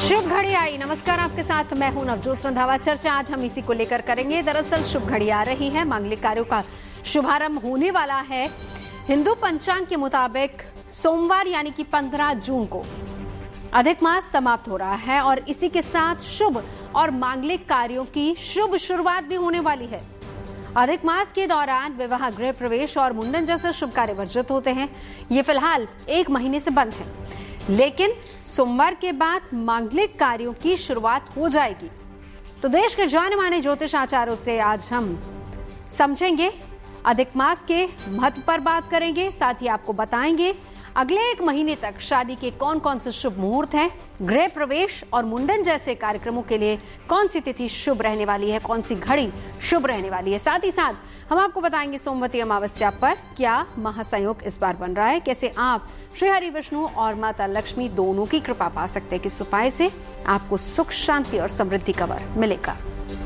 शुभ घड़ी आई। नमस्कार, आपके साथ मैं हूं नवजोत रंधावा। चर्चा आज हम इसी को लेकर करेंगे। दरअसल शुभ घड़ी आ रही है, मांगलिक कार्यों का शुभारंभ होने वाला है। हिंदू पंचांग के मुताबिक सोमवार यानी कि 15 जून को अधिक मास समाप्त हो रहा है और इसी के साथ शुभ और मांगलिक कार्यों की शुभ शुरुआत भी होने वाली है। अधिक मास के दौरान विवाह, गृह प्रवेश और मुंडन जैसे शुभ कार्य वर्जित होते हैं। ये फिलहाल 1 महीने से बंद है, लेकिन सोमवार के बाद मांगलिक कार्यों की शुरुआत हो जाएगी। तो देश के जाने माने ज्योतिष आचार्यों से आज हम समझेंगे, अधिक मास के महत्व पर बात करेंगे, साथ ही आपको बताएंगे अगले 1 महीने तक शादी के कौन कौन से शुभ मुहूर्त हैं, गृह प्रवेश और मुंडन जैसे कार्यक्रमों के लिए कौन सी तिथि शुभ रहने वाली है, कौन सी घड़ी शुभ रहने वाली है। साथ ही साथ हम आपको बताएंगे सोमवती अमावस्या पर क्या महासंयोग इस बार बन रहा है, कैसे आप श्री हरि विष्णु और माता लक्ष्मी दोनों की कृपा पा सकते हैं, किस उपाय से आपको सुख, शांति और समृद्धि का वर मिलेगा।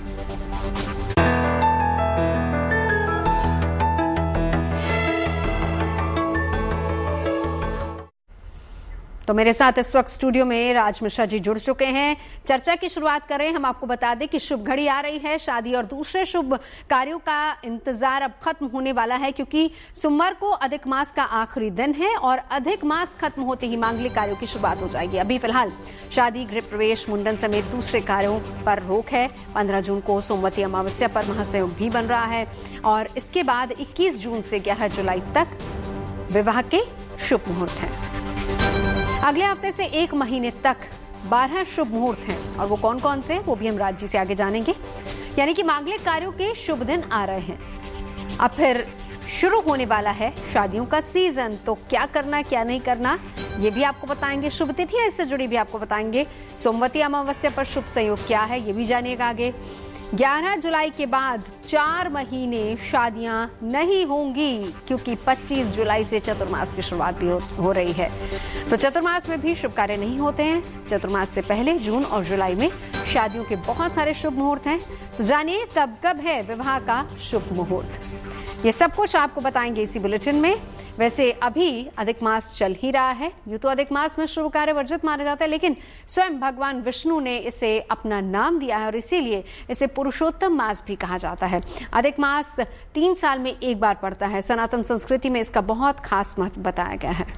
तो मेरे साथ इस वक्त स्टूडियो में राज मिश्रा जी जुड़ चुके हैं। चर्चा की शुरुआत कर रहे हैं। हम आपको बता दें कि शुभ घड़ी आ रही है। शादी और दूसरे शुभ कार्यों का इंतजार अब खत्म होने वाला है, क्योंकि सोमवार को अधिक मास का आखिरी दिन है और अधिक मास खत्म होते ही मांगलिक कार्यों की शुरुआत हो जाएगी। अभी फिलहाल शादी, गृह प्रवेश, मुंडन समेत दूसरे कार्यों पर रोक है। 15 जून को सोमवती अमावस्या पर महासंयोग भी बन रहा है और इसके बाद 21 जून से 11 जुलाई तक विवाह के शुभ मुहूर्त हैं। अगले हफ्ते से 1 महीने तक 12 शुभ मुहूर्त हैं और वो कौन कौन से, वो भी हम राज जी से आगे जानेंगे। यानी कि मांगलिक कार्यों के शुभ दिन आ रहे हैं। अब फिर शुरू होने वाला है शादियों का सीजन, तो क्या करना क्या नहीं करना ये भी आपको बताएंगे। शुभ तिथियां इससे जुड़ी भी आपको बताएंगे। सोमवती अमावस्या पर शुभ संयोग क्या है ये भी जानिएगा आगे। 11 जुलाई के बाद 4 महीने शादियां नहीं होंगी, क्योंकि 25 जुलाई से चतुर्मास की शुरुआत भी हो रही है। तो चतुर्मास में भी शुभ कार्य नहीं होते हैं। चतुर्मास से पहले जून और जुलाई में शादियों के बहुत सारे शुभ मुहूर्त हैं। तो जानिए कब कब है विवाह का शुभ मुहूर्त। ये सब कुछ आपको बताएंगे इसी बुलेटिन में। वैसे अभी अधिक मास चल ही रहा है। यूं तो अधिक मास में शुभ कार्य वर्जित माना जाता है, लेकिन स्वयं भगवान विष्णु ने इसे अपना नाम दिया है और इसीलिए इसे पुरुषोत्तम मास भी कहा जाता है। अधिक मास 3 साल में एक बार पड़ता है। सनातन संस्कृति में इसका बहुत खास महत्व बताया गया है।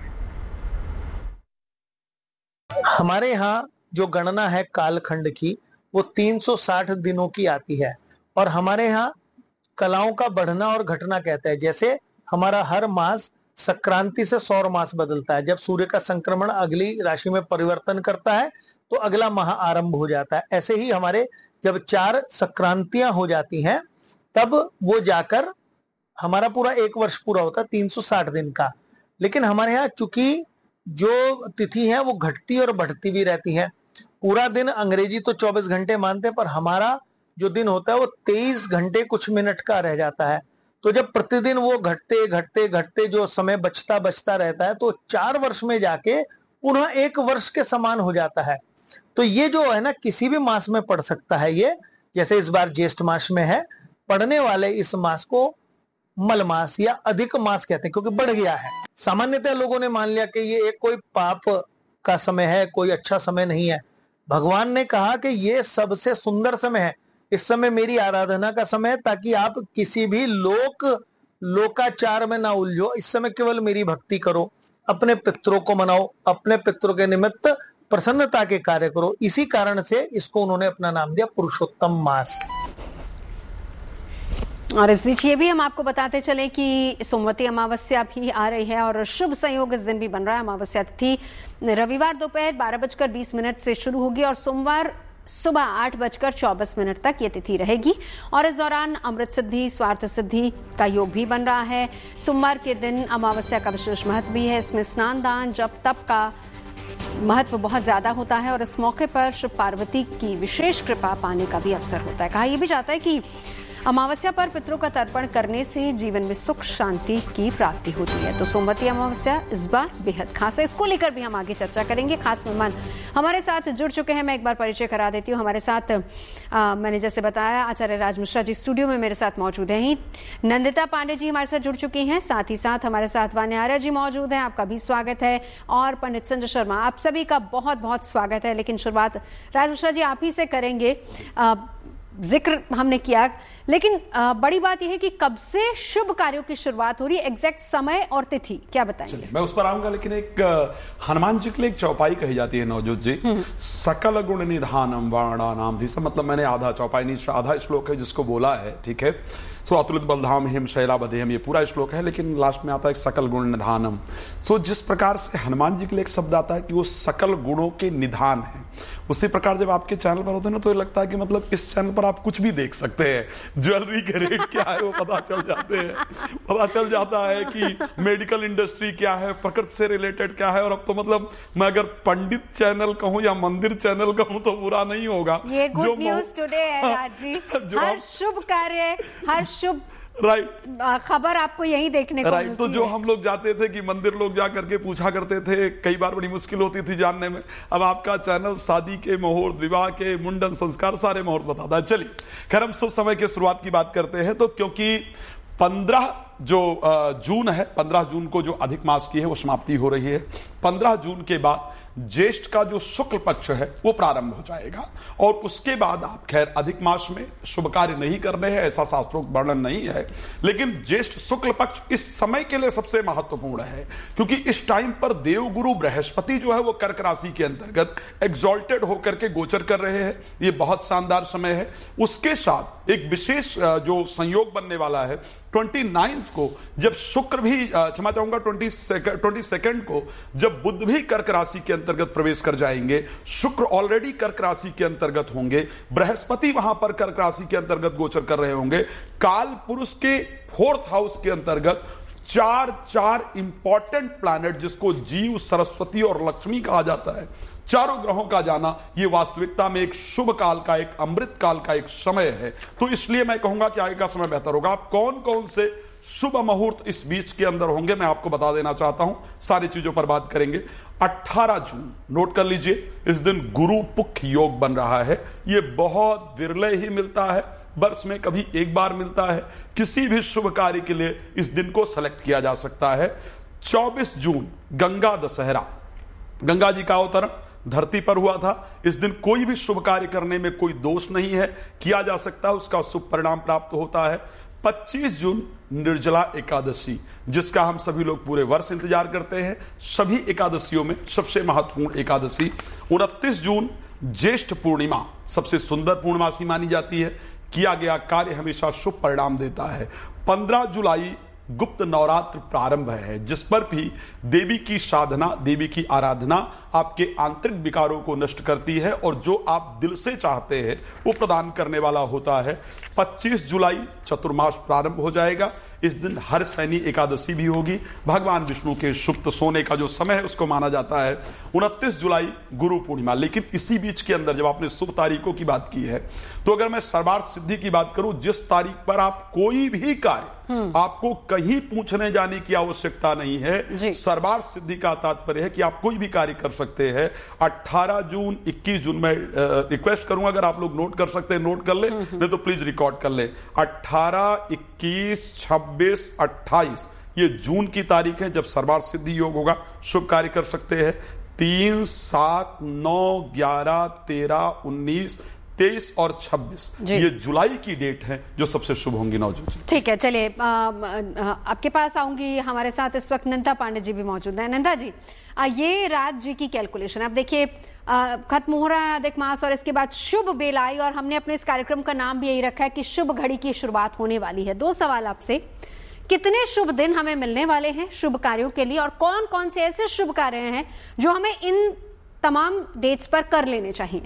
हमारे यहाँ जो गणना है कालखंड की, वो 360 दिनों की आती है और हमारे यहाँ कलाओं का बढ़ना और घटना कहते हैं। जैसे हमारा हर मास संक्रांति से सौर मास बदलता है। जब सूर्य का संक्रमण अगली राशि में परिवर्तन करता है तो अगला माह आरंभ हो जाता है। ऐसे ही हमारे जब 4 संक्रांतियां हो जाती हैं तब वो जाकर हमारा पूरा 1 वर्ष पूरा होता है 360 दिन का। लेकिन हमारे यहाँ चूंकि जो तिथि है वो घटती और बढ़ती भी रहती है। पूरा दिन अंग्रेजी तो 24 घंटे मानते हैं, पर हमारा जो दिन होता है वो 23 घंटे कुछ मिनट का रह जाता है। तो जब प्रतिदिन वो घटते घटते घटते जो समय बचता बचता रहता है तो 4 वर्ष में जाके पुनः 1 वर्ष के समान हो जाता है। तो ये जो है ना, किसी भी मास में पड़ सकता है। ये जैसे इस बार ज्येष्ठ मास में है, पढ़ने वाले इस मास को मल मास या अधिक मास कहते हैं, क्योंकि बढ़ गया है। सामान्यतः लोगों ने मान लिया कि ये एक कोई पाप का समय है, कोई अच्छा समय नहीं है। भगवान ने कहा कि ये सबसे सुंदर समय है, इस समय मेरी आराधना का समय है, ताकि आप किसी भी लोकाचार में ना उलझो। इस समय केवल मेरी भक्ति करो, अपने पितरों को मनाओ, अपने पितरों के निमित्त प्रसन्नता के कार्य करो। इसी कारण से इसको उन्होंने अपना नाम दिया पुरुषोत्तम मास। और इस बीच ये भी हम आपको बताते चले कि सोमवती अमावस्या भी आ रही है और शुभ संयोग इस दिन भी बन रहा है। अमावस्या तिथि रविवार दोपहर 12:20 से शुरू होगी और सोमवार सुबह 8:24 तक ये तिथि रहेगी। और इस दौरान अमृत सिद्धि, स्वार्थ सिद्धि का योग भी बन रहा है। सोमवार के दिन अमावस्या का विशेष महत्व भी है। इसमें स्नान, दान, जप, तप का महत्व बहुत ज्यादा होता है और इस मौके पर शिव पार्वती की विशेष कृपा पाने का भी अवसर होता है। कहा यह भी जाता है कि अमावस्या पर पितरों का तर्पण करने से जीवन में सुख शांति की प्राप्ति होती है। तो सोमवती अमावस्या इस बार बेहद खास है। इसको लेकर भी हम आगे चर्चा करेंगे। खास मेहमान हमारे साथ जुड़ चुके हैं। मैं एक बार परिचय करा देती हूँ। हमारे साथ मैंने जैसे बताया आचार्य राज मिश्रा जी स्टूडियो में मेरे साथ मौजूद हैं ही। नंदिता पांडे जी हमारे साथ जुड़ चुकी हैं। साथ ही साथ हमारे साथ वान्या आर्य जी मौजूद हैं। आपका भी स्वागत है। और पंडित संजय शर्मा, आप सभी का बहुत बहुत स्वागत है। लेकिन शुरुआत राज मिश्रा जी आप ही से करेंगे। जिक्र हमने किया, लेकिन बड़ी बात यह है कि कब से शुभ कार्यों की शुरुआत हो रही है, एग्जैक्ट समय और तिथि क्या बताएंगे? मैं उस पर आऊंगा, लेकिन एक हनुमान जी के लिए एक चौपाई कही जाती है नवजोत जी, सकल गुण निधानम वाणानाम धीसा। मतलब मैंने आधा चौपाई नहीं, आधा श्लोक है जिसको बोला है, ठीक है। सो अतुलित बलधाम हिम शैलाबधेयम, ये पूरा श्लोक है, लेकिन लास्ट में आता है सकल गुण निधानम। सो जिस प्रकार से हनुमान जी के लिए एक शब्द आता है कि वो सकल गुणों के निधान है, उसी प्रकार जब आपके चैनल पर होते हैं ना, तो ये लगता है कि मतलब इस चैनल पर आप कुछ भी देख सकते हैं। ज्वेलरी के रेट क्या है वो पता चल जाते हैं, पता चल जाता है कि मेडिकल इंडस्ट्री क्या है, प्रकृति से रिलेटेड क्या है। और अब तो मतलब मैं अगर पंडित चैनल कहूं या मंदिर चैनल कहूं तो बुरा नहीं होगा। ये गुड न्यूज टुडे है राज जी। हर शुभ कार्य, हर शुभ खबर आपको यही देखने को मिलती है। तो जो हम लोग जाते थे कि मंदिर लोग जा करके पूछा करते थे, कई बार बड़ी मुश्किल होती थी जानने में। अब आपका चैनल शादी के मुहूर्त, विवाह के, मुंडन संस्कार सारे मुहूर्त बताता है। चलिए खैर, हम शुभ समय के शुरुआत की बात करते हैं। तो क्योंकि 15 जो जून है, 15 जून को जो अधिक मास की है वो समाप्ति हो रही है। 15 जून के बाद ज्येष्ठ का जो शुक्ल पक्ष है वो प्रारंभ हो जाएगा, और उसके बाद आप खैर अधिक मास में शुभ कार्य नहीं करने हैं, ऐसा शास्त्रोक्त वर्णन नहीं है। लेकिन ज्येष्ठ शुक्ल पक्ष इस समय के लिए सबसे महत्वपूर्ण है, क्योंकि इस टाइम पर देवगुरु बृहस्पति जो है वो कर्क राशि के अंतर्गत एग्जॉल्टेड होकर के गोचर कर रहे हैं। ये बहुत शानदार समय है। उसके साथ एक विशेष जो संयोग बनने वाला है 29 को, जब शुक्र भी, क्षमा चाहूंगा 22 को, जब बुध भी कर्क राशि के अंतर्गत प्रवेश कर जाएंगे, शुक्र ऑलरेडी कर्क राशि के अंतर्गत होंगे, बृहस्पति वहां पर कर्क राशि के अंतर्गत गोचर कर रहे होंगे। काल पुरुष के 4th हाउस के अंतर्गत चार इंपॉर्टेंट प्लैनेट, जिसको जीव, सरस्वती और लक्ष्मी कहा जाता है, चारों ग्रहों का जाना ये वास्तविकता में एक शुभ काल का, एक अमृत काल का एक समय है। तो इसलिए मैं कहूंगा कि आगे का समय बेहतर होगा। आप कौन कौन से शुभ मुहूर्त इस बीच के अंदर होंगे मैं आपको बता देना चाहता हूं, सारी चीजों पर बात करेंगे। 18 जून नोट कर लीजिए, इस दिन गुरु पुख योग बन रहा है। ये बहुत विरले ही मिलता है, वर्ष में कभी एक बार मिलता है। किसी भी शुभ कार्य के लिए इस दिन को सेलेक्ट किया जा सकता है। 24 जून गंगा दशहरा, गंगा जी का अवतरण धरती पर हुआ था। इस दिन कोई भी शुभ कार्य करने में कोई दोष नहीं है, किया जा सकता है, उसका शुभ परिणाम प्राप्त होता है। 25 जून निर्जला एकादशी, जिसका हम सभी लोग पूरे वर्ष इंतजार करते हैं। सभी एकादशियों में सबसे महत्वपूर्ण एकादशी। 29 जून ज्येष्ठ पूर्णिमा, सबसे सुंदर पूर्णमासी मानी जाती है। किया गया कार्य हमेशा शुभ परिणाम देता है। 15 जुलाई गुप्त नवरात्र प्रारंभ है, जिस पर भी देवी की साधना, देवी की आराधना आपके आंतरिक विकारों को नष्ट करती है, और जो आप दिल से चाहते हैं वो प्रदान करने वाला होता है। 25 जुलाई चतुर्मास प्रारंभ हो जाएगा। इस दिन हर शनि एकादशी भी होगी। भगवान विष्णु के सुप्त सोने का जो समय है उसको माना जाता है। 29 जुलाई गुरु पूर्णिमा। लेकिन इसी बीच के अंदर जब आपने शुभ तारीखों की बात की है, तो अगर मैं सर्वार्थ सिद्धि की बात करूं, जिस तारीख पर आप कोई भी कार्य, आपको कहीं पूछने जाने की आवश्यकता नहीं है। सर्वार्थ सिद्धि का तात्पर्य है कि आप कोई भी कार्य कर सकते हैं। 18 जून, 21 जून में रिक्वेस्ट करूंगा, अगर आप लोग नोट कर सकते हैं नोट कर ले, नहीं तो प्लीज रिकॉर्ड कर ले। 18, 21, 26, 28 ये जून की तारीख है जब सर्वार्थ सिद्धि योग होगा, शुभ कार्य कर सकते हैं। 3, 7, 9, 11, 13, 19, 23 और 26 ये जुलाई की डेट है जो सबसे शुभ होंगी नवजोत। ठीक है, चलिए आपके पास आऊंगी। हमारे साथ इस वक्त नंदा पांडे जी भी मौजूद हैं। नंदा जी, ये राज जी की कैलकुलेशन, आप देखिए खत्म हो रहा है अधिक मास और इसके बाद शुभ बेलाई, और हमने अपने इस कार्यक्रम का नाम भी यही रखा है कि शुभ घड़ी की शुरुआत होने वाली है। 2 सवाल आपसे, कितने शुभ दिन हमें मिलने वाले हैं शुभ कार्यों के लिए, और कौन कौन से ऐसे शुभ कार्य हैं जो हमें इन तमाम डेट्स पर कर लेने चाहिए?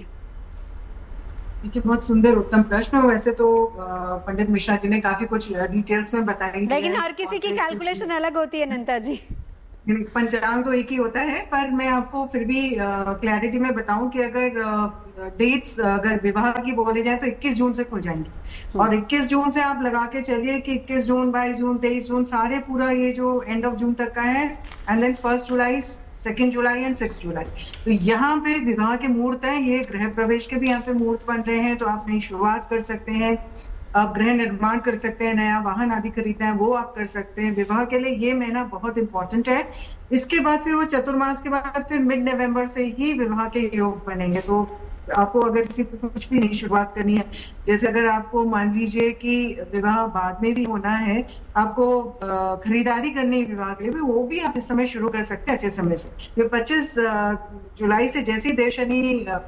देखिए, बहुत सुंदर उत्तम प्रश्न। वैसे तो पंडित मिश्रा जी ने काफी कुछ डिटेल्स में बताई, लेकिन हर किसी की कैलकुलेशन अलग होती है नंदा जी। पंचांग तो एक ही होता है, पर मैं आपको फिर भी क्लैरिटी में बताऊं कि अगर डेट्स अगर विवाह की बोले जाए तो 21 जून से खुल जाएंगी, और 21 जून से आप लगा के चलिए कि 21 जून 22 जून 23 जून सारे पूरा ये जो एंड ऑफ जून तक का है, and then 1 July 2 July and 6 जुलाई। तो यहाँ पे विवाह के मुहूर्त हैं, ये गृह प्रवेश के भी यहाँ पे मुहूर्त बन रहे हैं, तो आप नई शुरुआत कर सकते हैं, आप गृह निर्माण कर सकते हैं, नया वाहन आदि खरीदना है वो आप कर सकते हैं। विवाह के लिए ये महीना बहुत इंपॉर्टेंट है। इसके बाद फिर वो चतुर्मास के बाद फिर मिड नवंबर से ही विवाह के योग बनेंगे। तो आपको अगर किसी को कुछ भी नई शुरुआत करनी है, जैसे अगर आपको मान लीजिए कि विवाह बाद में भी होना है, आपको खरीदारी करनी है विवाह के लिए भी, वो भी आप इस समय शुरू कर सकते हैं अच्छे समय से। 25 जुलाई से जैसी देव शनि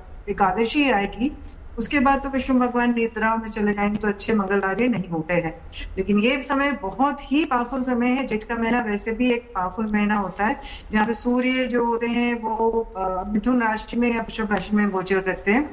एकादशी आएगी उसके बाद तो विष्णु भगवान निद्रा में चले जाएंगे, तो अच्छे मंगल कार्य नहीं होते हैं। लेकिन ये समय बहुत ही पावरफुल समय है। जेठ का महीना वैसे भी एक पावरफुल महीना होता है, जहाँ पे सूर्य जो होते हैं वो मिथुन राशि में या वृषभ राशि में गोचर करते हैं,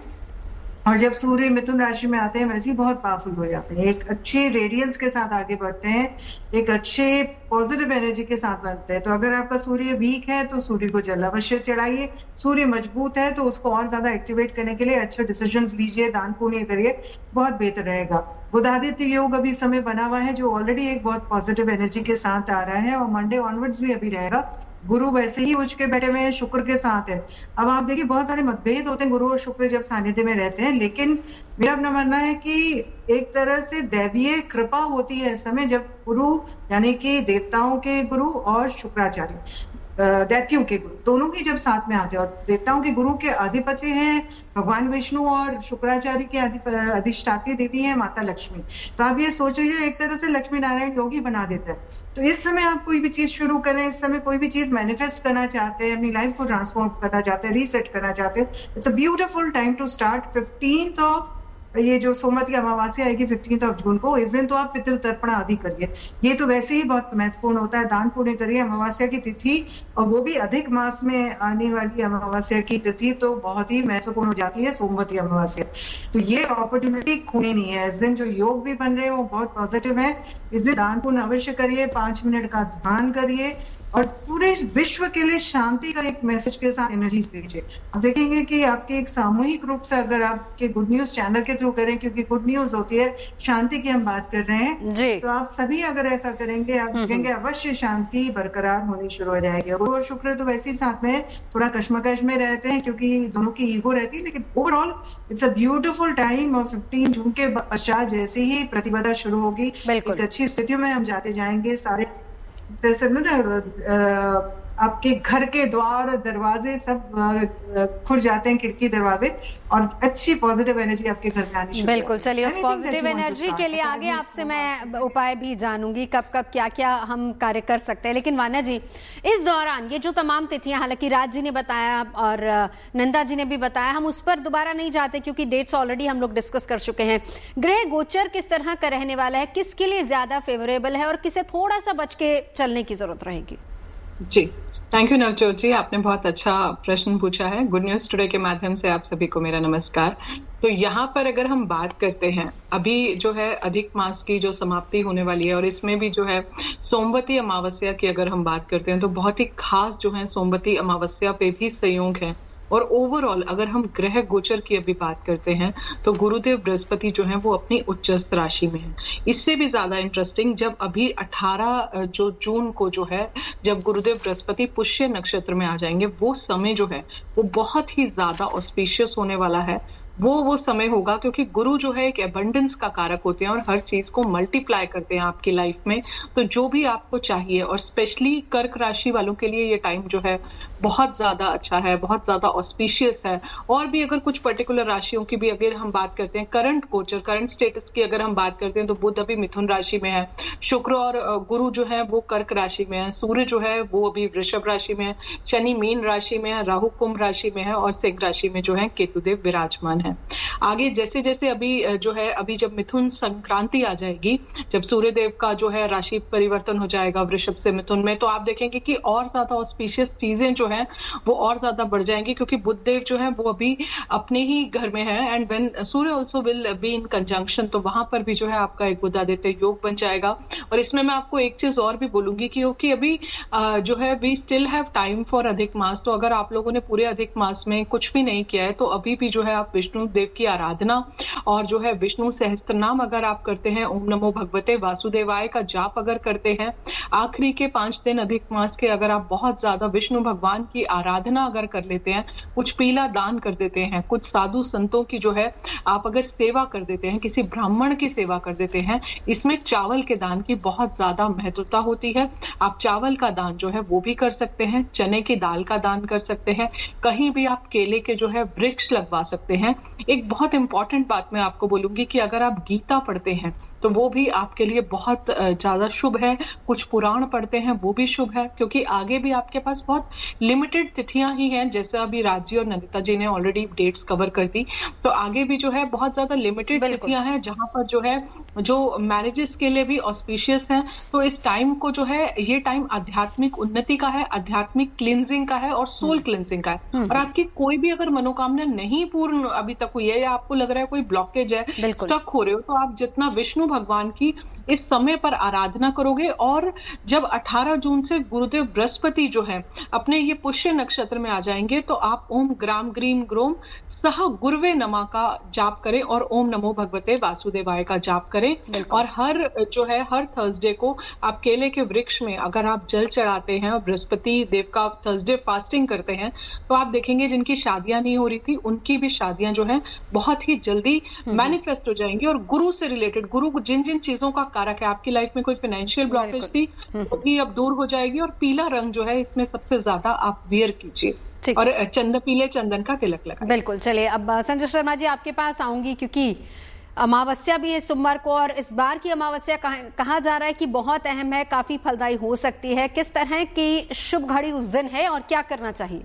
और जब सूर्य मिथुन राशि में आते हैं वैसे ही बहुत पावरफुल हो जाते हैं, एक अच्छे रेडियंस के साथ आगे बढ़ते हैं, एक अच्छे पॉजिटिव एनर्जी के साथ बनते हैं। तो अगर आपका सूर्य वीक है तो सूर्य को जल अवश्य चढ़ाइए, सूर्य मजबूत है तो उसको और ज्यादा एक्टिवेट करने के लिए अच्छे डिसीजंस लीजिए, दान पुण्य करिए, बहुत बेहतर रहेगा। बुधादित्य योग अभी समय बना हुआ है जो ऑलरेडी एक बहुत पॉजिटिव एनर्जी के साथ आ रहा है, और मंडे ऑनवर्ड्स भी अभी रहेगा। गुरु वैसे ही उच्च के बैठे हुए शुक्र के साथ है। अब आप देखिए बहुत सारे मतभेद होते हैं गुरु और शुक्र जब सानिध्य में रहते हैं, लेकिन मेरा अपना मानना है कि एक तरह से दैवीय कृपा होती है इस समय, जब गुरु यानी कि देवताओं के गुरु और शुक्राचार्य दैत्यों के गुरु दोनों ही जब साथ में आते हैं, और देवताओं के गुरु के अधिपति हैं भगवान विष्णु और शुक्राचार्य के अधिष्ठात्री देवी है माता लक्ष्मी। तो आप ये सोचिए एक तरह से लक्ष्मी नारायण योग ही बना देता है। तो इस समय आप कोई भी चीज शुरू करें, इस समय कोई भी चीज मैनिफेस्ट करना चाहते हैं, अपनी लाइफ को ट्रांसफॉर्म करना चाहते हैं, रीसेट करना चाहते हैं, it's a beautiful time to start. 15th of ये जो सोमवती अमावस्या आएगी 15th ऑफ जून को, इस दिन तो आप पितृ तर्पण आदि करिए, ये तो वैसे ही बहुत महत्वपूर्ण होता है। दान पुण्य करिए, अमावस्या की तिथि और वो भी अधिक मास में आने वाली अमावस्या की तिथि तो बहुत ही महत्वपूर्ण हो जाती है, सोमवती अमावस्या। तो ये अपॉर्चुनिटी खोनी नहीं है। इस दिन जो योग भी बन रहे हैं वो बहुत पॉजिटिव है। इस दिन दान पुण्य अवश्य करिए, 5 मिनट का ध्यान करिए, और पूरे विश्व के लिए शांति का एक मैसेज के साथ एनर्जी दीजिए। आप देखेंगे कि आपके एक सामूहिक रूप से अगर आपके गुड न्यूज चैनल के थ्रू करें, क्योंकि गुड न्यूज होती है, शांति की हम बात कर रहे हैं जी, तो आप सभी अगर ऐसा करेंगे आप देखेंगे अवश्य शांति बरकरार होनी शुरू हो जाएगी। और शुक्र तो वैसे ही साथ में थोड़ा कश्मकश में रहते हैं क्योंकि दोनों की ईगो रहती है, लेकिन overall it's a beautiful time. और 15 जून के पश्चात जैसे ही प्रतिपदा शुरू होगी एक अच्छी स्थितियों में हम जाते जाएंगे। सारे आपके घर के द्वार दरवाजे सब खुल जाते हैं, खिड़की दरवाजे, और अच्छी पॉजिटिव एनर्जी आपके घर में आनी शुरू। बिल्कुल, चलिए उस पॉजिटिव एनर्जी के लिए आगे आपसे मैं उपाय भी जानूंगी, कब कब क्या क्या हम कार्य कर सकते हैं। लेकिन वान्या जी, इस दौरान ये जो तमाम तिथियां, हालांकि राज जी ने बताया और नंदा जी ने भी बताया, हम उस पर दोबारा नहीं जाते क्योंकि डेट्स ऑलरेडी हम लोग डिस्कस कर चुके हैं। ग्रह गोचर किस तरह का रहने वाला है, किसके लिए ज्यादा फेवरेबल है और किसे थोड़ा सा बच के चलने की जरूरत रहेगी? जी, थैंक यू नवजोत जी, आपने बहुत अच्छा प्रश्न पूछा है। गुड न्यूज टुडे के माध्यम से आप सभी को मेरा नमस्कार। तो यहाँ पर अगर हम बात करते हैं, अभी जो है अधिक मास की जो समाप्ति होने वाली है, और इसमें भी जो है सोमवती अमावस्या की अगर हम बात करते हैं तो बहुत ही खास जो है सोमवती अमावस्या पे भी संयोग है। और ओवरऑल अगर हम ग्रह गोचर की अभी बात करते हैं तो गुरुदेव बृहस्पति जो है वो अपनी उच्चस्थ राशि में है। इससे भी ज्यादा इंटरेस्टिंग, जब अभी 18 जो जून को जो है जब गुरुदेव बृहस्पति पुष्य नक्षत्र में आ जाएंगे, वो समय जो है वो बहुत ही ज्यादा ऑस्पिशियस होने वाला है। वो समय होगा क्योंकि गुरु जो है एक एबंडेंस का कारक होते हैं और हर चीज को मल्टीप्लाई करते हैं आपकी लाइफ में। तो जो भी आपको चाहिए, और स्पेशली कर्क राशि वालों के लिए ये टाइम जो है बहुत ज्यादा अच्छा है, बहुत ज्यादा ऑस्पिशियस है। और भी अगर कुछ पर्टिकुलर राशियों की भी अगर हम बात करते हैं, करंट गोचर, करंट स्टेटस की अगर हम बात करते हैं तो बुध अभी मिथुन राशि में है, शुक्र और गुरु जो है वो कर्क राशि में है, सूर्य जो है वो अभी वृषभ राशि में है, शनि मीन राशि में है, राहु कुंभ राशि में है, और सिंह राशि में जो है केतुदेव विराजमान है। आगे जैसे जैसे अभी जो है अभी जब मिथुन संक्रांति आ जाएगी, जब सूर्य देव का जो है राशि परिवर्तन हो जाएगा वृषभ से मिथुन में, तो आप देखेंगे कि और ज्यादा ऑस्पिशियस चीजें जो है वो और ज्यादा बढ़ जाएंगी, क्योंकि बुध देव जो है वो अभी अपने ही घर में है and when Surya also will be in conjunction, तो वहां पर भी जो है आपका एक बुधादित्य योग बन जाएगा। और इसमें मैं आपको एक चीज और भी बोलूंगी कि अभी जो है we still have time for अधिक मास। तो अगर आप लोगों ने पूरे अधिक मास में कुछ भी नहीं किया है तो अभी भी जो है आप विष्णु देव की आराधना और जो है विष्णु सहस्त्र नाम अगर आप करते हैं, ओम नमो भगवते वासुदेवाय का जाप अगर करते हैं, आखिरी के 5 दिन अधिक मास के अगर आप बहुत ज्यादा विष्णु भगवान की आराधना अगर कर लेते हैं, कुछ पीला दान कर देते हैं, कुछ साधु संतों की जो है आप अगर सेवा कर देते हैं, किसी ब्राह्मण की सेवा कर देते हैं, इसमें चावल के दान की बहुत ज्यादा महत्वता होती है। आप चावल का दान जो है वो भी कर सकते हैं, चने की दाल का दान कर सकते हैं, कहीं भी आप केले के जो है वृक्ष लगवा सकते हैं। एक बहुत इंपॉर्टेंट बात मैं आपको बोलूंगी कि अगर आप गीता पढ़ते हैं तो वो भी आपके लिए बहुत ज्यादा शुभ है, कुछ पुराण पढ़ते हैं वो भी शुभ है, क्योंकि आगे भी आपके पास बहुत लिमिटेड तिथियां ही हैं, जैसे अभी राजी और नंदिता जी ने ऑलरेडी डेट्स कवर कर दी, तो आगे भी जो है बहुत ज्यादा लिमिटेड तिथियां हैं जहां पर जो है जो मैरिजेस के लिए भी ऑस्पिशियस हैं। तो इस टाइम को जो है ये टाइम आध्यात्मिक उन्नति का है, आध्यात्मिक क्लींजिंग का है और सोल क्लींजिंग का है। और आपकी कोई भी अगर मनोकामना नहीं पूर्ण अभी तक हुई है या आपको लग रहा है कोई ब्लॉकेज है, स्टक हो रहे हो, तो आप जितना विष्णु भगवान की इस समय पर आराधना करोगे, और जब 18 जून से गुरुदेव बृहस्पति जो है अपने ये पुष्य नक्षत्र में आ जाएंगे, तो आप ओम ग्राम ग्रीम ग्रोम सह गुरुवे नमा का जाप करें और ओम नमो भगवते वासुदेवाय का जाप करें। और हर थर्सडे को आप केले के वृक्ष में अगर आप जल चढ़ाते हैं और बृहस्पति देव का थर्सडे फास्टिंग करते हैं, तो आप देखेंगे जिनकी शादियां नहीं हो रही थी उनकी भी शादियां जो है बहुत ही जल्दी मैनिफेस्ट हो जाएंगी। और गुरु से रिलेटेड, गुरु जिन जिन चीजों का कारक है, आपकी लाइफ में कोई फाइनेंशियल ब्लॉकेज थी वो भी अब दूर हो जाएगी। और पीला रंग जो है इसमें सबसे ज्यादा आप वियर कीजिए और पीले चंदन का तिलक लगाएं। बिल्कुल। चलिए अब संजय शर्मा जी आपके पास आऊंगी, क्योंकि अमावस्या भी है सोमवार को, और इस बार की अमावस्या कहा जा रहा है कि बहुत अहम है, काफी फलदायी हो सकती है। किस तरह की शुभ घड़ी उस दिन है और क्या करना चाहिए?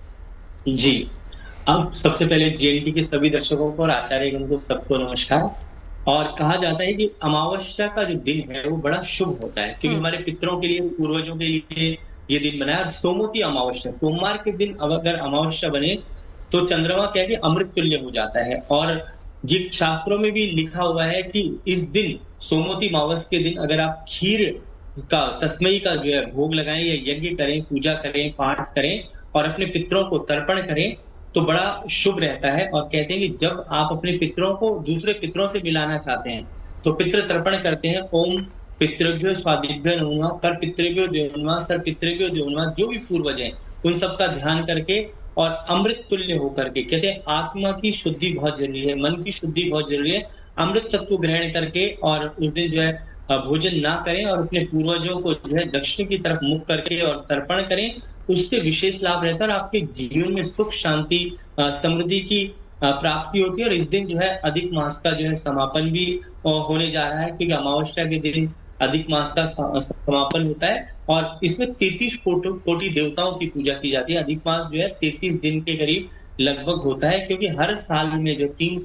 जी, अब सबसे पहले जीएनटी के सभी दर्शकों को और आचार्यगण को सबको नमस्कार। और कहा जाता है कि अमावस्या का जो दिन है वो बड़ा शुभ होता है, क्योंकि हमारे पितरों के लिए, पूर्वजों के लिए ये दिन बना है। और सोमवती अमावस्या, सोमवार के दिन अगर अमावस्या बने तो चंद्रमा क्या है कि अमृत तुल्य हो जाता है। और ये शास्त्रों में भी लिखा हुआ है कि इस दिन सोमवती अमावस के दिन अगर आप खीर का, तस्मई का जो है भोग लगाएं या यज्ञ करें, पूजा करें, पाठ करें और अपने पितरों को तर्पण करें तो बड़ा शुभ रहता है। और कहते हैं कि जब आप अपने पितरों को दूसरे पितरों से मिलाना चाहते हैं तो पितृ तर्पण करते हैं, ओम पितृभ्यो स्वादिभ्यो नमः, पर पितृभ्यो देवो नमः, सर पितृभ्यो देवो नमः, जो भी पूर्वज हैं उन सबका ध्यान करके और अमृत तुल्य होकर के, कहते हैं आत्मा की शुद्धि बहुत जरूरी है, मन की शुद्धि बहुत जरूरी है, अमृत तत्व ग्रहण करके और उस दिन जो है भोजन ना करें और अपने पूर्वजों को जो है दक्षिण की तरफ मुख करके और तर्पण करें, उससे विशेष लाभ रहता है और आपके जीवन में सुख, शांति, समृद्धि की प्राप्ति होती है। और इस दिन जो है अधिक मास का जो है समापन भी होने जा रहा है, क्योंकि अमावस्या के दिन अधिक मास का समापन होता है और इसमें 33 कोटि देवताओं की पूजा की जाती है। अधिक मास जो है 33 दिन के करीब लगभग होता है, क्योंकि हर साल में जो 3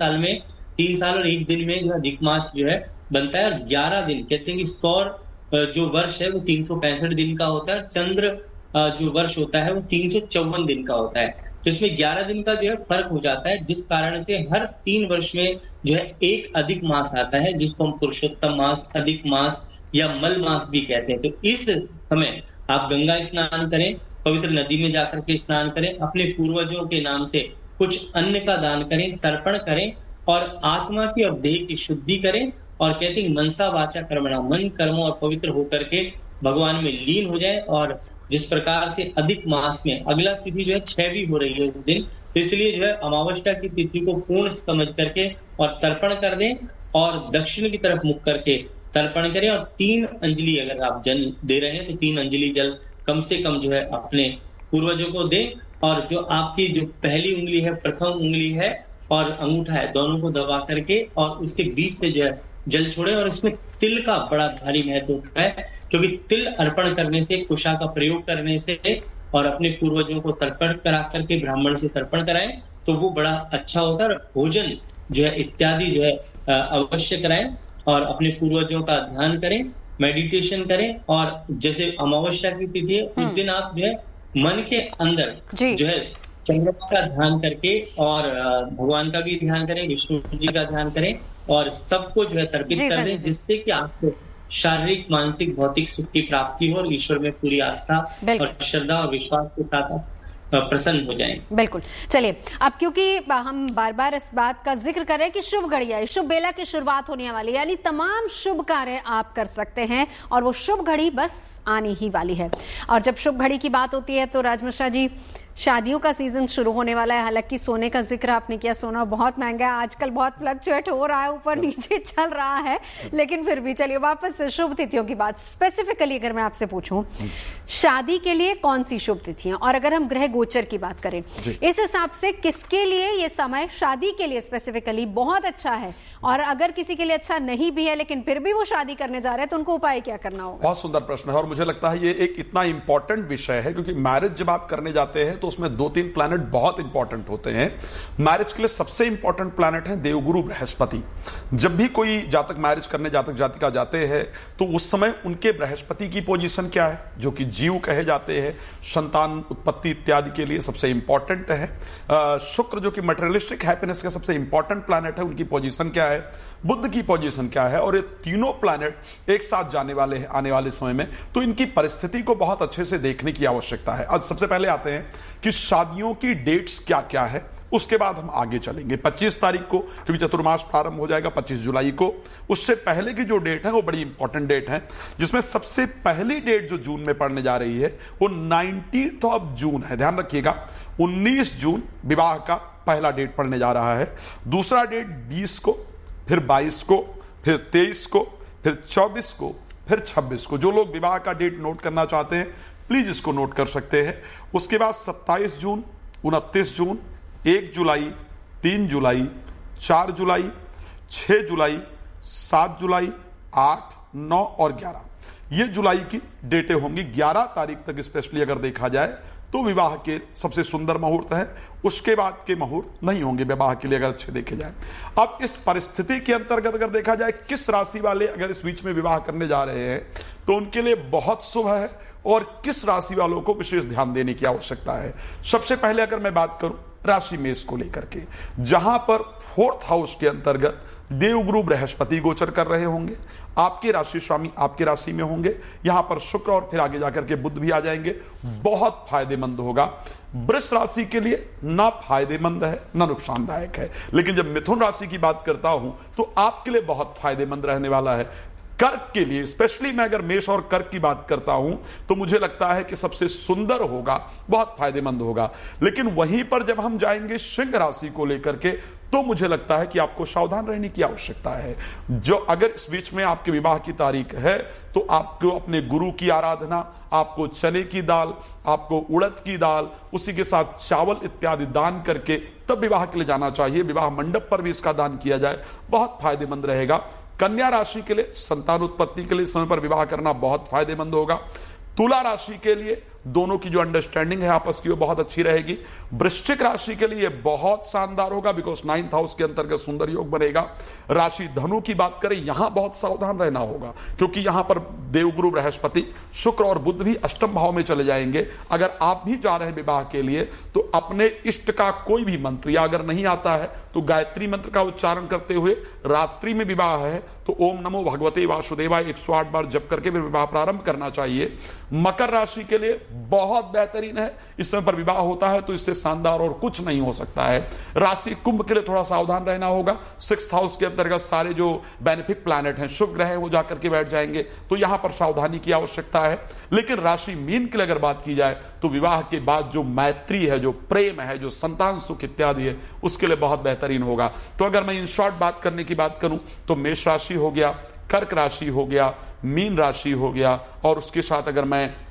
साल और 1 दिन में जो अधिक मास जो है बनता है। और 11 दिन, कहते हैं कि सौर जो वर्ष है वो 365 दिन का होता है, चंद्र जो वर्ष होता है वो 354 दिन का होता है। तो इसमें 11 दिन का जो है फर्क हो जाता है, जिस कारण से हर 3 वर्ष में जो है एक अधिक मास आता है, जिसको हम पुरुषोत्तम मास, अधिक मास या मल मास भी कहते हैं। तो इस समय आप गंगा स्नान करें, पवित्र नदी में जाकर के स्नान करें, अपने पूर्वजों के नाम से कुछ अन्न का दान करें, तर्पण करें और आत्मा की और देह की शुद्धि करें। और कहते हैं मनसा वाचा कर्मणा, मन, कर्मों और पवित्र होकर के भगवान में लीन हो जाए। और जिस प्रकार से अधिक मास में अगला तिथि जो है 6 भी हो रही है उस दिन, तो इसलिए जो है अमावस्या की तिथि को पूर्ण समझ करके और तर्पण कर दें और दक्षिण की तरफ मुख करके तर्पण करें। और 3 अंजलि अगर आप जल दे रहे हैं तो 3 अंजलि जल कम से कम जो है अपने पूर्वजों को दें। और जो आपकी जो पहली उंगली है, प्रथम उंगली है और अंगूठा है, दोनों को दबा करके और उसके बीच से जो है जल छोड़े। और इसमें तिल का बड़ा भारी महत्व होता है, क्योंकि तिल अर्पण करने से, कुशा का प्रयोग करने से और अपने पूर्वजों को तर्पण करा करके ब्राह्मण से तर्पण कराएं तो वो बड़ा अच्छा होता है। और भोजन जो है इत्यादि जो है अवश्य कराएं और अपने पूर्वजों का ध्यान करें, मेडिटेशन करें। और जैसे अमावस्या की तिथि है उस दिन आप जो है मन के अंदर जो है चंद्रमा का ध्यान करके और भगवान का भी ध्यान करें, विष्णु जी का ध्यान करें और सबको जो है तर्पित कर दें, जिससे कि आपको शारीरिक, मानसिक, भौतिक सुख की प्राप्ति हो और ईश्वर में पूरी आस्था और श्रद्धा और विश्वास के साथ आप प्रसन्न हो जाएंगे। बिल्कुल। चलिए, अब क्योंकि हम बार बार इस बात का जिक्र कर रहे हैं कि शुभ घड़ी आई, शुभ बेला की शुरुआत होने वाली है, यानी तमाम शुभ कार्य आप कर सकते हैं और वो शुभ घड़ी बस आने ही वाली है। और जब शुभ घड़ी की बात होती है तो राज मिश्रा जी, शादियों का सीजन शुरू होने वाला है। हालांकि सोने का जिक्र आपने किया, सोना बहुत महंगा है आजकल, बहुत फ्लक्चुएट हो रहा है, ऊपर नीचे चल रहा है, लेकिन फिर भी चलिए वापस से शुभ तिथियों की बात। स्पेसिफिकली अगर मैं आपसे पूछूं, शादी के लिए कौन सी शुभ तिथियां, और अगर हम ग्रह गोचर की बात करें इस हिसाब से किसके लिए ये समय शादी के लिए स्पेसिफिकली बहुत अच्छा है, और अगर किसी के लिए अच्छा नहीं भी है लेकिन फिर भी वो शादी करने जा रहे हैं तो उनको उपाय क्या करना होगा? बहुत सुंदर प्रश्न है और मुझे लगता है ये एक इतना इंपॉर्टेंट विषय है, क्योंकि मैरिज जब आप करने जाते हैं तो उसमें 2-3 प्लैनेट बहुत इंपॉर्टेंट होते हैं। मैरिज के लिए सबसे इंपॉर्टेंट प्लैनेट है देवगुरु बृहस्पति। जब भी कोई जातक मैरिज करने जातक जातिका जाते हैं तो उस समय उनके बृहस्पति की पोजीशन क्या है, जो कि जीव कहे जाते हैं, संतान उत्पत्ति इत्यादि के लिए सबसे इंपॉर्टेंट है। शुक्र जो कि मटेरियलिस्टिक हैप्पीनेस का सबसे इंपॉर्टेंट प्लैनेट है, उनकी पोजीशन क्या है, बुध की पोजीशन क्या है, और ये तीनों प्लैनेट एक साथ जाने वाले हैं आने वाले समय में, तो इनकी परिस्थिति को बहुत अच्छे से देखने की आवश्यकता है। आज सबसे पहले आते हैं कि शादियों की डेट्स क्या क्या है, उसके बाद हम आगे चलेंगे। 25 तारीख को, क्योंकि चतुर्मास प्रारंभ हो जाएगा 25 जुलाई को, उससे पहले की जो डेट है वो बड़ी इंपॉर्टेंट डेट है, जिसमें सबसे पहली डेट जो जून में पड़ने जा रही है वो 19 जून है। ध्यान रखिएगा, 19 जून विवाह का पहला डेट पड़ने जा रहा है। दूसरा डेट 20 को, फिर 22 को, फिर 23 को, फिर 24 को, फिर 26 को। जो लोग विवाह का डेट नोट करना चाहते हैं प्लीज इसको नोट कर सकते हैं। उसके बाद 27 जून, 29 जून, 1 जुलाई, 3 जुलाई, 4 जुलाई, 6 जुलाई, 7 जुलाई, 8, 9 और 11, ये जुलाई की डेटें होंगी। 11 तारीख तक स्पेशली अगर देखा जाए तो विवाह के सबसे सुंदर मुहूर्त है, उसके बाद के मुहूर्त नहीं होंगे विवाह के लिए अगर अच्छे देखे जाए। अब इस परिस्थिति के अंतर्गत अगर देखा जाए किस राशि वाले अगर इस बीच में विवाह करने जा रहे हैं तो उनके लिए बहुत शुभ है, और किस राशि वालों को विशेष ध्यान देने की आवश्यकता है। सबसे पहले अगर मैं बात करूं राशि मेष को लेकर के, जहां पर 4th हाउस के अंतर्गत देवगुरु बृहस्पति गोचर कर रहे होंगे, आपके राशि स्वामी आपके राशि में होंगे, यहां पर शुक्र और फिर आगे जाकर के बुध भी आ जाएंगे, बहुत फायदेमंद होगा। वृष राशि के लिए ना फायदेमंद है ना नुकसानदायक है, लेकिन जब मिथुन राशि की बात करता हूं तो आपके लिए बहुत फायदेमंद रहने वाला है। कर्क के लिए स्पेशली मैं अगर मेष और कर्क की बात करता हूं तो मुझे लगता है कि सबसे सुंदर होगा, बहुत फायदेमंद होगा। लेकिन वहीं पर जब हम जाएंगे सिंह राशि को लेकर के तो मुझे लगता है कि आपको सावधान रहने की आवश्यकता है। जो अगर इस बीच में आपके विवाह की तारीख है तो आपको अपने गुरु की आराधना, आपको चने की दाल, आपको उड़द की दाल, उसी के साथ चावल इत्यादि दान करके तब विवाह के लिए जाना चाहिए। विवाह मंडप पर भी इसका दान किया जाए, बहुत फायदेमंद रहेगा। कन्या राशि के लिए संतान उत्पत्ति के लिए समय पर विवाह करना बहुत फायदेमंद होगा। तुला राशि के लिए दोनों की जो अंडरस्टैंडिंग है आपस की वो बहुत अच्छी रहेगी। वृश्चिक राशि के लिए बहुत शानदार होगा, बिकॉज 9th हाउस के अंतर्गत सुंदर योग बनेगा। राशि धनु की बात करें, यहां बहुत सावधान रहना होगा, क्योंकि यहां पर देवगुरु बृहस्पति, शुक्र और बुध भी अष्टम भाव में चले जाएंगे। अगर आप भी जा रहे हैं विवाह के लिए तो अपने इष्ट का कोई भी मंत्र, या अगर नहीं आता है तो गायत्री मंत्र का उच्चारण करते हुए, रात्रि में विवाह है तो ओम नमो भगवते वासुदेवाय 108 बार जप करके फिर विवाह प्रारंभ करना चाहिए। मकर राशि के लिए बहुत बेहतरीन है, इस समय पर विवाह होता है तो इससे शानदार और कुछ नहीं हो सकता है। राशि कुंभ के लिए थोड़ा सावधान रहना होगा। 6th हाउस के अंतर्गत सारे जो बेनिफिक प्लैनेट हैं, शुभ ग्रह हैं, वो जाकर के बैठ जाएंगे, तो यहां पर सावधानी की आवश्यकता है। लेकिन राशि मीन के लिए अगर बात की जाए तो विवाह के बाद जो मैत्री है, जो प्रेम है, जो संतान सुख इत्यादि है, उसके लिए बहुत बेहतरीन होगा। तो अगर मैं इन शॉर्ट बात करने की बात करूं तो मेष राशि हो गया, कर्क राशि हो गया, मीन राशि हो गया, और उसके साथ अगर मैं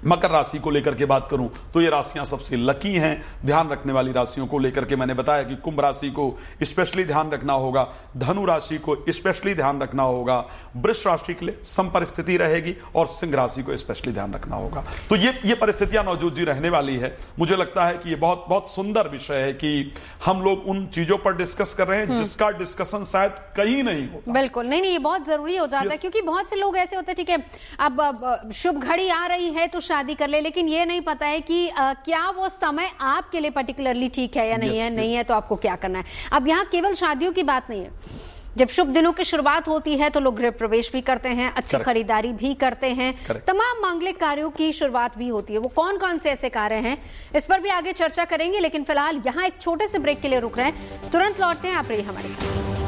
मकर राशि को लेकर के बात करूं तो ये राशियां सबसे लकी हैं। ध्यान रखने वाली राशियों को लेकर के मैंने बताया कि कुंभ राशि को स्पेशली ध्यान रखना होगा, धनु राशि को स्पेशली ध्यान रखना होगा, वृष राशि के लिए सम परिस्थिति रहेगी और सिंह राशि को स्पेशली ध्यान रखना होगा। तो ये परिस्थितियां नवजोत जी रहने वाली है। मुझे लगता है कि ये बहुत बहुत सुंदर विषय है कि हम लोग उन चीजों पर डिस्कस कर रहे हैं जिसका डिस्कशन शायद कहीं नहीं होता। बिल्कुल नहीं, ये बहुत जरूरी हो जाता है क्योंकि बहुत से लोग ऐसे होते हैं, ठीक है अब शुभ घड़ी आ रही है तो शादी कर ले, लेकिन ये नहीं पता है कि क्या वो समय आपके लिए पर्टिकुलरली ठीक है या नहीं है, नहीं है तो आपको क्या करना है। अब यहाँ केवल शादियों की बात नहीं है, जब शुभ दिनों की शुरुआत होती है तो लोग गृह प्रवेश भी करते हैं, अच्छी खरीदारी भी करते हैं, तमाम मांगलिक कार्यों की शुरुआत भी होती है। वो कौन कौन से ऐसे कार्य हैं, इस पर भी आगे चर्चा करेंगे, लेकिन फिलहाल यहाँ एक छोटे से ब्रेक के लिए रुक रहे हैं, तुरंत लौटते हैं, आप रहिए हमारे साथ।